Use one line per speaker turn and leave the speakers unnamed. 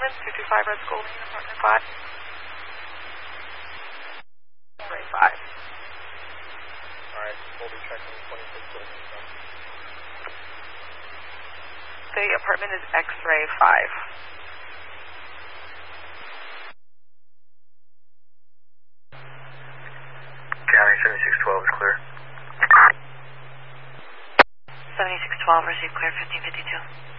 apartment, 225 Red Golding, apartment 5. X-ray 5.
Alright, we'll be checking 26 Golding.
The apartment is X-ray 5.
County 7612 is clear.
7612, received clear, 1552.